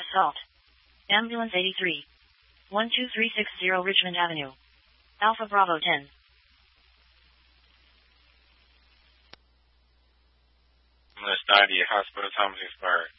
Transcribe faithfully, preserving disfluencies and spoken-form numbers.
Assault. Ambulance eighty-three. one two three six zero Richmond Avenue. Alpha Bravo ten. Ambulance ninety, hospital, Thomas expired.